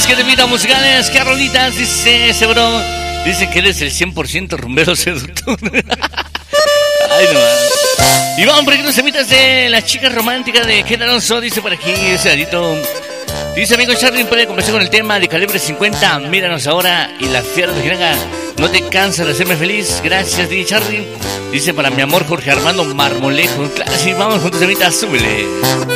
qué temitas musicales, qué rolitas, dice ese bro. Dice que eres el 100% rumbero seductor. Ay, no más. Y vamos por aquí los temitas de la chica romántica de Ken Alonso. Dice por aquí, ese ladito. Dice amigo Charly, puede conversar con el tema de Calibre 50. Míranos ahora y la fiera de Jiranga. No te cansas de hacerme feliz. Gracias, DJ Charly. Dice para mi amor Jorge Armando Marmolejo. Claro, sí, vamos juntos, temitas, súbele.